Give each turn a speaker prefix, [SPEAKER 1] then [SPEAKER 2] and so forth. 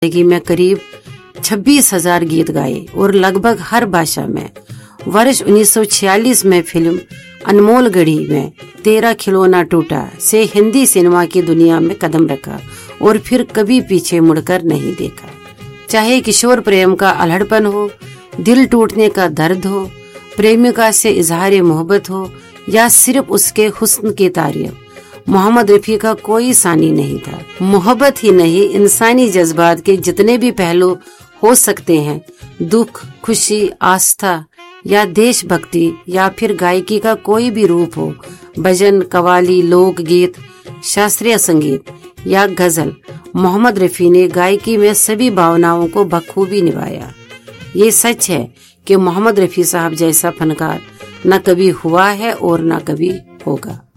[SPEAKER 1] जिंदगी में करीब 26,000 गीत गाए और लगभग हर भाषा में। वर्ष 1946 में फिल्म अनमोल घड़ी में तेरा खिलौना टूटा से हिंदी सिनेमा की दुनिया में कदम रखा और फिर कभी पीछे मुड़कर नहीं देखा। चाहे किशोर प्रेम का अल्हड़पन हो, दिल टूटने का दर्द हो, प्रेमिका से इजहार मोहब्बत हो या सिर्फ उसके हुस्न की तारीफ, मोहम्मद रफी का कोई सानी नहीं था। मोहब्बत ही नहीं, इंसानी जज्बात के जितने भी पहलू हो सकते हैं, दुख, खुशी, आस्था या देशभक्ति या फिर गायकी का कोई भी रूप हो, भजन, कव्वाली, लोकगीत, शास्त्रीय संगीत या गजल, मोहम्मद रफी ने गायकी में सभी भावनाओं को बखूबी निभाया। ये सच है कि मोहम्मद रफी साहब जैसा फनकार न कभी हुआ है और न कभी होगा।